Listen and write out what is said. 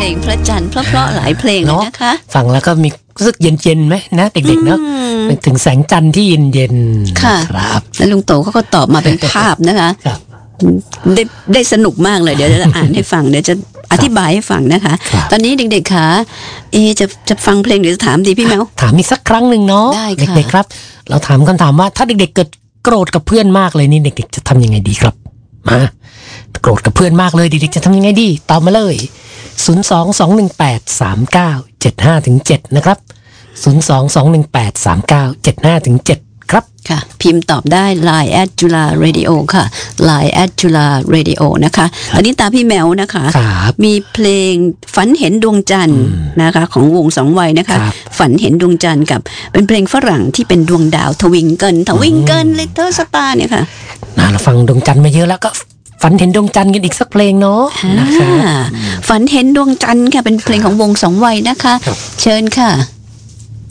ลงพระจันทร์เพราะๆหลายเพลงเลยนะคะฟังแล้วก็มีรู้สึกเย็นๆไหมนะเด็กๆเนาะถึงแสงจันทร์ที่เย็นๆครับแล้วลุงโตเขาก็ตอบมาเป็นภาพนะคะได้สนุกมากเลยเดี๋ยวจะอ่านให้ฟังเดี๋ยวจะอธิบายให้ฟังนะคะตอนนี้เด็กๆค่ะจะฟังเพลงหรือจะถามดีพี่แมวถามอีกสักครั้งหนึ่งเนาะเด็กๆครับเราถามคำถามว่าถ้าเด็กๆเกิดโกรธกับเพื่อนมากเลยนี่เด็กๆจะทำยังไงดีครับมาโกรธกับเพื่อนมากเลยเด็กๆจะทำยังไงดีตอบมาเลย022183975-7นะครับ022183975-7ครับค่ะพิมพ์ตอบได้ Line @JulaRadio ค่ะ Line @JulaRadio นะคะตอนนี้ตาพี่แมวนะคะมีเพลงฝันเห็นดวงจันทร์นะคะของวงสองวัยนะคะฝันเห็นดวงจันทร์กับเป็นเพลงฝรั่งที่เป็นดวงดาวทวิงเกิลLittle Star เนี่ยค่ะเราฟังดวงจันทร์มาเยอะแล้วก็ฝันเห็นดวงจันทร์กันอีกสักเพลงเนาะนะคะฝันเห็นดวงจันทร์ค่ะเป็นเพลงของวงสองวัยนะคะเชิญค่ะ